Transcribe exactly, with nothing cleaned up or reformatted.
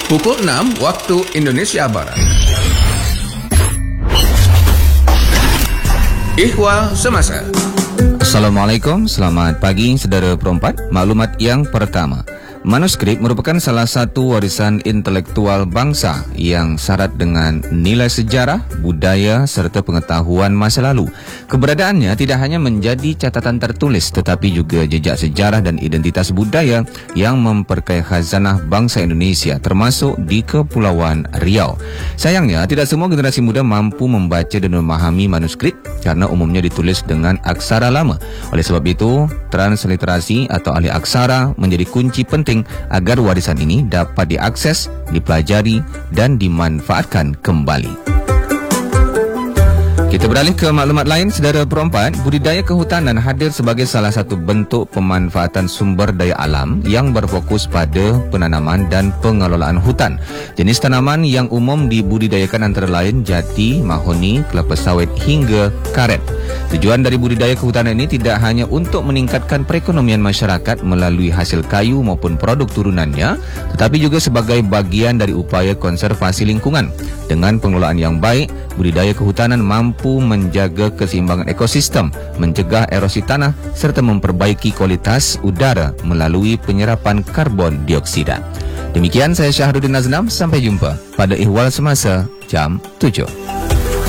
Pukul enam waktu Indonesia Barat. Ihwal Semasa. Assalamualaikum, selamat pagi saudara perempat. Maklumat yang pertama, manuskrip merupakan salah satu warisan intelektual bangsa yang syarat dengan nilai sejarah, budaya serta pengetahuan masa lalu. Keberadaannya tidak hanya menjadi catatan tertulis tetapi juga jejak sejarah dan identitas budaya yang memperkaya khazanah bangsa Indonesia termasuk di Kepulauan Riau. Sayangnya tidak semua generasi muda mampu membaca dan memahami manuskrip karena umumnya ditulis dengan aksara lama. Oleh sebab itu, transliterasi atau ahli aksara menjadi kunci penting agar warisan ini dapat diakses, dipelajari dan dimanfaatkan kembali. Kita beralih ke maklumat lain, saudara perempat. Budidaya kehutanan hadir sebagai salah satu bentuk pemanfaatan sumber daya alam yang berfokus pada penanaman dan pengelolaan hutan. Jenis tanaman yang umum dibudidayakan antara lain jati, mahoni, kelapa sawit hingga karet. Tujuan dari budidaya kehutanan ini tidak hanya untuk meningkatkan perekonomian masyarakat melalui hasil kayu maupun produk turunannya, tetapi juga sebagai bagian dari upaya konservasi lingkungan. Dengan pengelolaan yang baik, budidaya kehutanan mampu menjaga keseimbangan ekosistem, mencegah erosi tanah serta memperbaiki kualitas udara melalui penyerapan karbon dioksida. Demikian saya Syahrudin Naznam, sampai jumpa pada Ihwal Semasa jam tujuh.